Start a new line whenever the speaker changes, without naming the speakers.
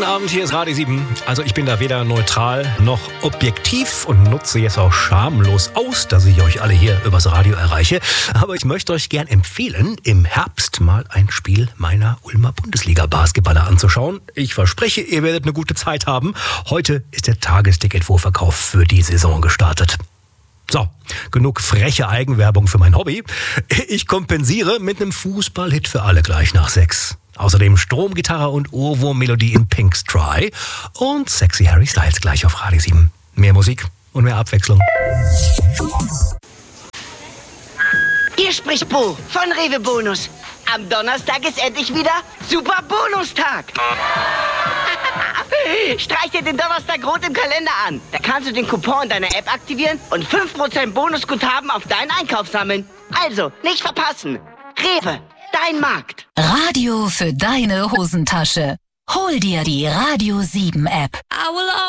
Abend, hier ist Radio 7. Also ich bin da weder neutral noch objektiv und nutze jetzt auch schamlos aus, dass ich euch alle hier übers Radio erreiche. Aber ich möchte euch gern empfehlen, im Herbst mal ein Spiel meiner Ulmer Bundesliga-Basketballer anzuschauen. Ich verspreche, ihr werdet eine gute Zeit haben. Heute ist der Tagesticketvorverkauf für die Saison gestartet. So, genug freche Eigenwerbung für mein Hobby. Ich kompensiere mit einem Fußballhit für alle gleich nach 6. Außerdem Stromgitarre und Ohrwurm-Melodie in Pink's Try und Sexy Harry Styles gleich auf Radio 7. Mehr Musik und mehr Abwechslung.
Hier spricht Bo von Rewe Bonus. Am Donnerstag ist endlich wieder Super Bonustag. Streich dir den Donnerstag rot im Kalender an. Da kannst du den Coupon in deiner App aktivieren und 5% Bonusguthaben auf deinen Einkauf sammeln. Also, nicht verpassen. Rewe, dein Markt.
Radio für deine Hosentasche. Hol dir die Radio 7 App.